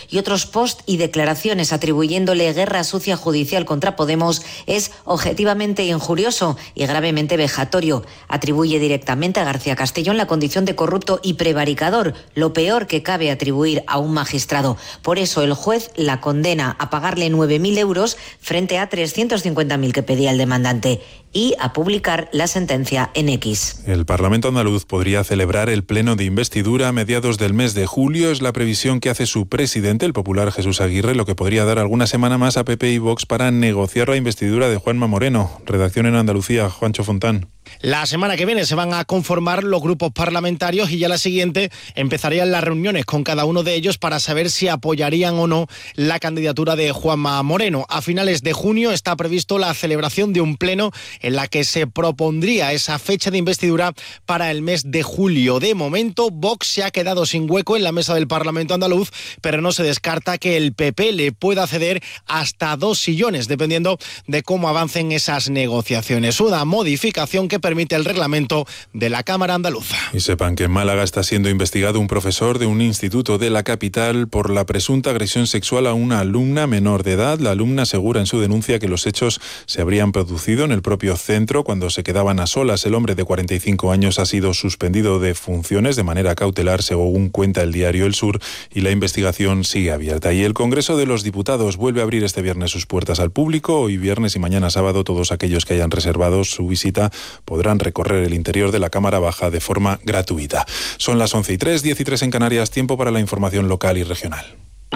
y otros post y declaraciones atribuyéndole guerra sucia judicial contra Podemos es objetivamente injurioso y gravemente vejatorio. Atribuye directamente a García Castellón la condición de corrupto y prevaricador, lo peor que cabe atribuir a un magistrado. Por eso el juez la condena a pagarle 9.000 euros frente a 350.000 que pedía el demandante y a publicar la sentencia en X. El Parlamento andaluz podría celebrar el pleno de investidura a mediados del mes de julio. Es la previsión que hace su presidente, el popular Jesús Aguirre, lo que podría dar alguna semana más a PP y Vox para negociar la investidura de Juanma Moreno. Redacción en Andalucía, Juancho Fontán. La semana que viene se van a conformar los grupos parlamentarios y ya la siguiente empezarían las reuniones con cada uno de ellos para saber si apoyarían o no la candidatura de Juanma Moreno. A finales de junio está previsto la celebración de un pleno en la que se propondría esa fecha de investidura para el mes de julio. De momento, Vox se ha quedado sin hueco en la mesa del Parlamento andaluz, pero no se descarta que el PP le pueda ceder hasta 2 sillones, dependiendo de cómo avancen esas negociaciones. Una modificación que permite el reglamento de la Cámara Andaluza. Y sepan que en Málaga está siendo investigado un profesor de un instituto de la capital por la presunta agresión sexual a una alumna menor de edad. La alumna asegura en su denuncia que los hechos se habrían producido en el propio centro cuando se quedaban a solas. El hombre de 45 años ha sido suspendido de funciones de manera cautelar, según cuenta el diario El Sur, y la investigación sigue abierta. Y el Congreso de los Diputados vuelve a abrir este viernes sus puertas al público. Hoy viernes y mañana sábado todos aquellos que hayan reservado su visita podrán recorrer el interior de la Cámara Baja de forma gratuita. Son las 11:03, 10:03 en Canarias, tiempo para la información local y regional.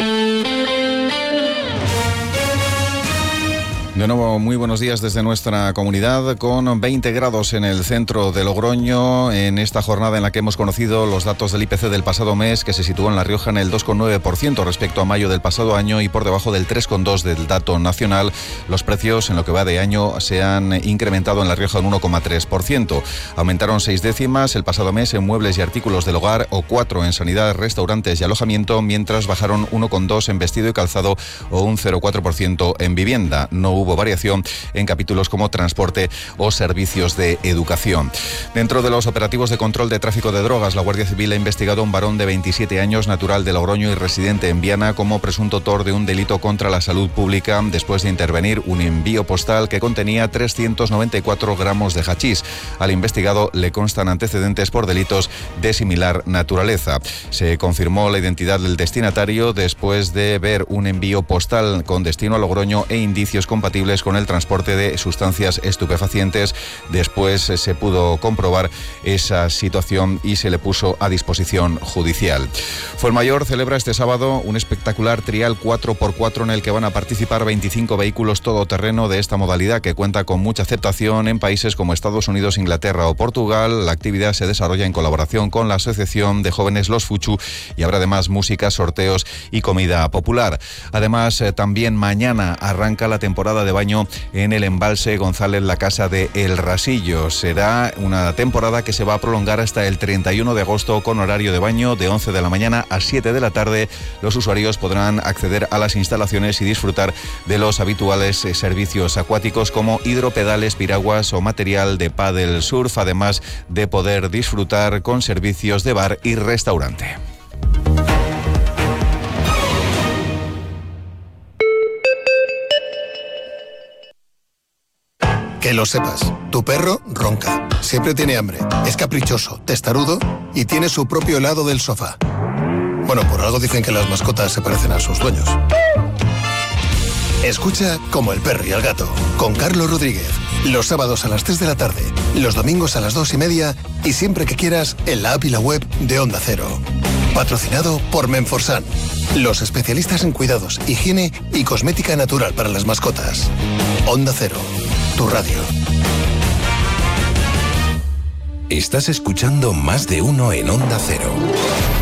De nuevo, muy buenos días desde nuestra comunidad, con 20 grados en el centro de Logroño, en esta jornada en la que hemos conocido los datos del IPC del pasado mes, que se situó en La Rioja en el 2,9% respecto a mayo del pasado año y por debajo del 3,2% del dato nacional. Los precios en lo que va de año se han incrementado en La Rioja un 1,3%. Aumentaron 6 décimas el pasado mes en muebles y artículos del hogar, o 4 en sanidad, restaurantes y alojamiento, mientras bajaron 1,2 en vestido y calzado o un 0,4% en vivienda. No hubo variación en capítulos como transporte o servicios de educación. Dentro de los operativos de control de tráfico de drogas, la Guardia Civil ha investigado a un varón de 27 años, natural de Logroño y residente en Viana, como presunto autor de un delito contra la salud pública después de intervenir un envío postal que contenía 394 gramos de hachís. Al investigado le constan antecedentes por delitos de similar naturaleza. Se confirmó la identidad del destinatario después de ver un envío postal con destino a Logroño e indicios compatibles con el transporte de sustancias estupefacientes. Después se pudo comprobar esa situación y se le puso a disposición judicial. Fuenmayor celebra este sábado un espectacular trial 4x4 en el que van a participar 25 vehículos todoterreno de esta modalidad, que cuenta con mucha aceptación en países como Estados Unidos, Inglaterra o Portugal. La actividad se desarrolla en colaboración con la Asociación de Jóvenes Los Fuchu y habrá además música, sorteos y comida popular. Además, también mañana arranca la temporada de baño en el embalse González La Casa de El Rasillo. Será una temporada que se va a prolongar hasta el 31 de agosto con horario de baño de 11 de la mañana a 7 de la tarde. Los usuarios podrán acceder a las instalaciones y disfrutar de los habituales servicios acuáticos como hidropedales, piraguas o material de pádel surf, además de poder disfrutar con servicios de bar y restaurante. Que lo sepas, tu perro ronca, siempre tiene hambre, es caprichoso, testarudo y tiene su propio helado del sofá. Bueno, por algo dicen que las mascotas se parecen a sus dueños. Escucha Como el perro y el gato, con Carlos Rodríguez, los sábados a las 3 de la tarde, los domingos a las 2:30 y siempre que quieras en la app y la web de Onda Cero. Patrocinado por Menforsan, los especialistas en cuidados, higiene y cosmética natural para las mascotas. Onda Cero, tu radio. Estás escuchando Más de Uno en Onda Cero.